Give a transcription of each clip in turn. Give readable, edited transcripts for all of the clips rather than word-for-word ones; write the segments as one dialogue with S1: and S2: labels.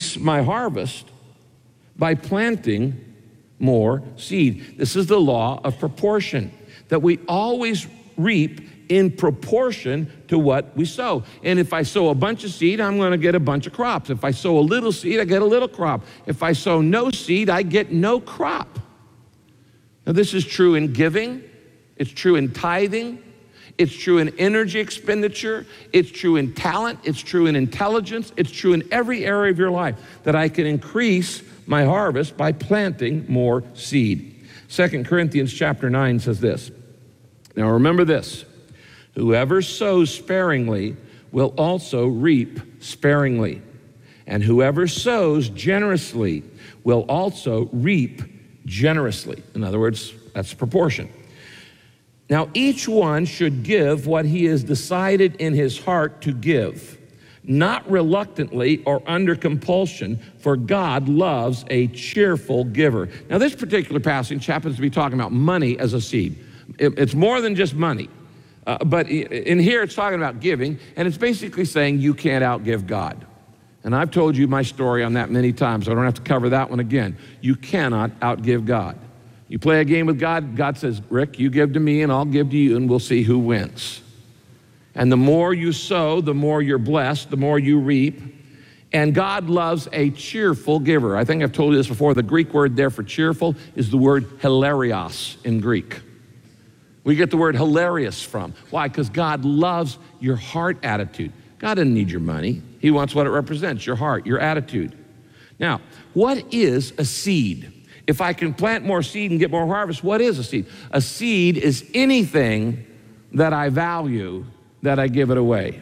S1: increase my harvest by planting more seed. This is the law of proportion, that we always reap in proportion to what we sow. And if I sow a bunch of seed, I'm going to get a bunch of crops. If I sow a little seed, I get a little crop. If I sow no seed, I get no crop. Now, this is true in giving. It's true in tithing. It's true in energy expenditure. It's true in talent. It's true in intelligence. It's true in every area of your life, that I can increase my harvest by planting more seed. 2 Corinthians chapter 9 says this. Now remember this, whoever sows sparingly will also reap sparingly, and whoever sows generously will also reap generously. In other words, that's proportion. Now each one should give what he has decided in his heart to give, not reluctantly or under compulsion, for God loves a cheerful giver. Now this particular passage happens to be talking about money as a seed. It's more than just money. But in here it's talking about giving, and it's basically saying you can't outgive God. And I've told you my story on that many times, so I don't have to cover that one again. You cannot outgive God. You play a game with God, God says, Rick, you give to me and I'll give to you, and we'll see who wins. And the more you sow, the more you're blessed, the more you reap. And God loves a cheerful giver. I think I've told you this before. The Greek word there for cheerful is the word hilarios in Greek. We get the word hilarious from. Why? Because God loves your heart attitude. God doesn't need your money. He wants what it represents, your heart, your attitude. Now, what is a seed? If I can plant more seed and get more harvest, what is a seed? A seed is anything that I value that I give it away.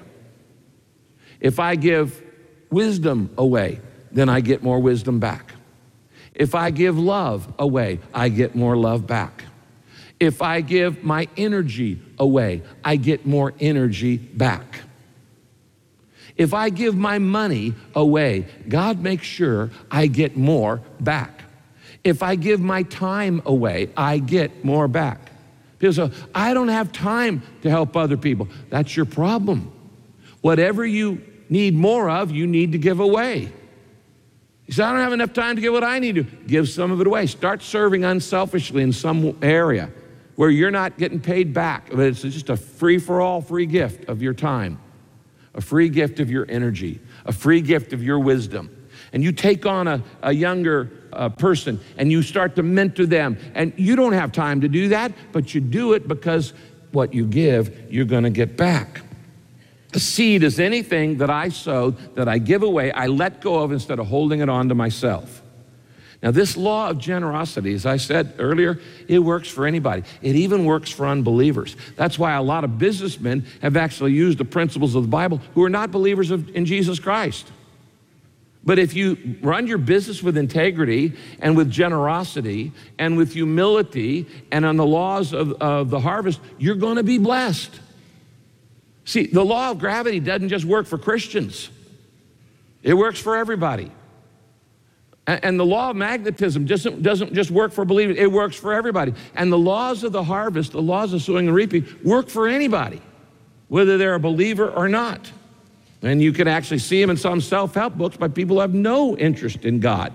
S1: If I give wisdom away, then I get more wisdom back. If I give love away, I get more love back. If I give my energy away, I get more energy back. If I give my money away, God makes sure I get more back. If I give my time away, I get more back. People say, I don't have time to help other people. That's your problem. Whatever you need more of, you need to give away. You say, I don't have enough time to give what I need to. Give some of it away. Start serving unselfishly in some area where you're not getting paid back, but it's just a free-for-all free gift of your time, a free gift of your energy, a free gift of your wisdom. And you take on a younger person and you start to mentor them. And you don't have time to do that, but you do it because what you give, you're gonna get back. A seed is anything that I sow, that I give away, I let go of instead of holding it on to myself. Now this law of generosity, as I said earlier, it works for anybody. It even works for unbelievers. That's why a lot of businessmen have actually used the principles of the Bible who are not believers in Jesus Christ. But if you run your business with integrity and with generosity and with humility and on the laws of the harvest, you're gonna be blessed. See, the law of gravity doesn't just work for Christians. It works for everybody. And the law of magnetism doesn't just work for believers, it works for everybody. And the laws of the harvest, the laws of sowing and reaping, work for anybody, whether they're a believer or not. And you can actually see them in some self-help books by people who have no interest in God.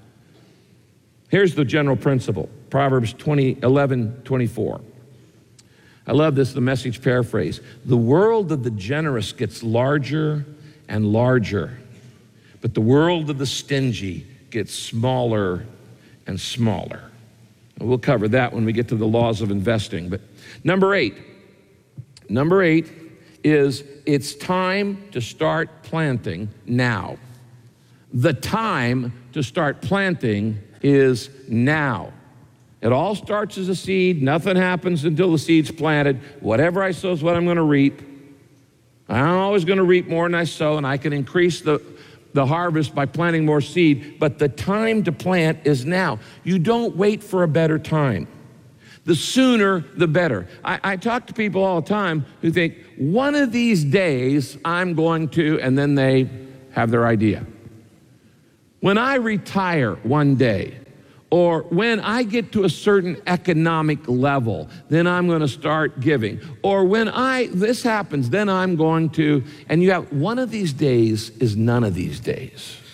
S1: Here's the general principle, Proverbs 11:24. I love this, the Message paraphrase. The world of the generous gets larger and larger, but the world of the stingy gets smaller and smaller. And we'll cover that when we get to the laws of investing. But number eight is it's time to start planting now. The time to start planting is now. It all starts as a seed. Nothing happens until the seed's planted. Whatever I sow is what I'm going to reap. I'm always going to reap more than I sow, and I can increase the harvest by planting more seed, but the time to plant is now. You don't wait for a better time. The sooner, the better. I talk to people all the time who think, one of these days I'm going to, and then they have their idea. When I retire one day, or when I get to a certain economic level, then I'm going to start giving. Or when this happens, then I'm going to, and you have one of these days is none of these days.